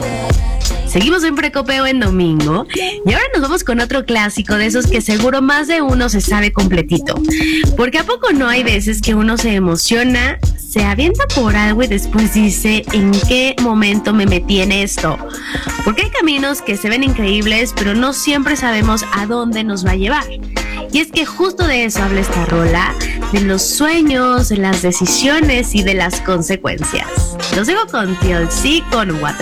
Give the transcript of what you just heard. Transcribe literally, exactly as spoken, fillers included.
Seguimos en Precopeo en domingo y ahora nos vamos con otro clásico de esos que seguro más de uno se sabe completito. Porque ¿a poco no hay veces que uno se emociona, se avienta por algo y después dice ¿en qué momento me metí en esto? Porque hay caminos que se ven increíbles pero no siempre sabemos a dónde nos va a llevar. Y es que justo de eso habla esta rola, de los sueños, de las decisiones y de las consecuencias. Los dejo con T L C con Water.